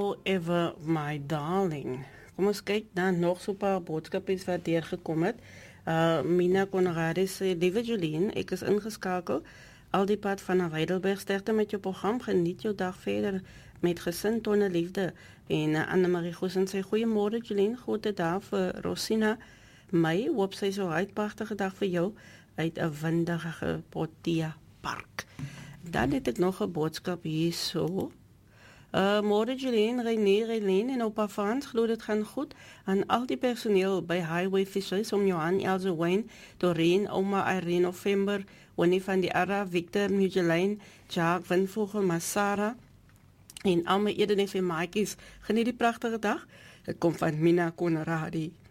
Forever My Darling. Kom ons kyk na nog so 'n paar boodskapies wat deurgekom het. Mina Conradi sê, liewe Jolien, ek is ingeskakel. Al die pad van Heidelberg, sterkte met jou program, geniet jou dag verder met gesin, tonne liefde. En Annemarie Goosen sê, goeiemôre Jolien, goeie dag vir Rosina. My hoop sy so 'n pragtige dag vir jou uit 'n windige Protea Park. Dan het ek nog 'n boodskap hierso. Môre Jolien, René en opa Frans, glo dit gaan goed aan al die personeel by Highway Fisheries om Johan, Elze Wayne, Doreen, Oma Irene November, Winnie van die Arra, Victor, Mugelijn, Jacques, Windvogel, Masara en al my Edeneef en Maatjies. Geniet die pragtige dag. Het kom van Mina Conradi.